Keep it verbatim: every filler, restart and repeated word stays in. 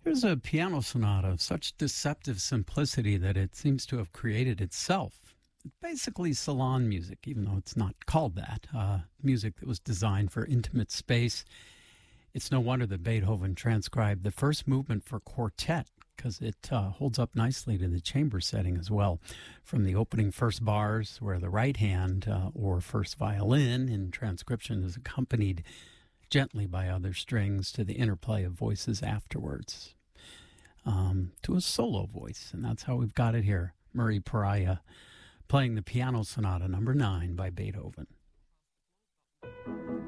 Here's a piano sonata of such deceptive simplicity that it seems to have created itself. Basically salon music, even though it's not called that. Uh, music that was designed for intimate space. It's no wonder that Beethoven transcribed the first movement for quartet, because it uh, holds up nicely to the chamber setting as well. From the opening first bars, where the right hand uh, or first violin in transcription is accompanied gently by other strings, to the interplay of voices afterwards, um, to a solo voice. And that's how we've got it here. Murray Pariah playing the Piano Sonata number nine by Beethoven.